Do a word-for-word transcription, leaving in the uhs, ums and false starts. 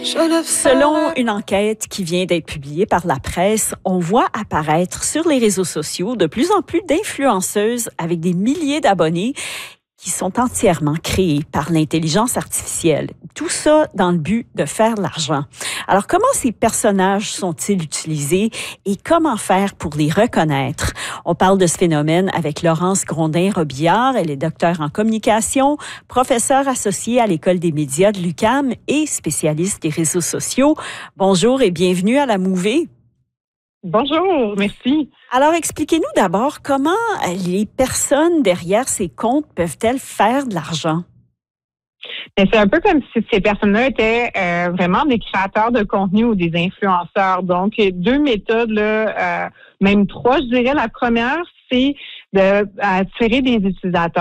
Selon une enquête qui vient d'être publiée par la presse, on voit apparaître sur les réseaux sociaux de plus en plus d'influenceuses avec des milliers d'abonnés qui sont entièrement créés par l'intelligence artificielle. Tout ça dans le but de faire de l'argent. Alors, comment ces personnages sont-ils utilisés et comment faire pour les reconnaître? On parle de ce phénomène avec Laurence Grondin-Robillard. Elle est docteure en communication, professeure associée à l'École des médias de l'U Q A M et spécialiste des réseaux sociaux. Bonjour et bienvenue à la Mouvée. Bonjour, merci. Alors, expliquez-nous d'abord comment les personnes derrière ces comptes peuvent-elles faire de l'argent? Mais c'est un peu comme si ces personnes-là étaient euh, vraiment des créateurs de contenu ou des influenceurs. Donc, deux méthodes, là, euh, même trois, je dirais. La première, c'est de attirer des utilisateurs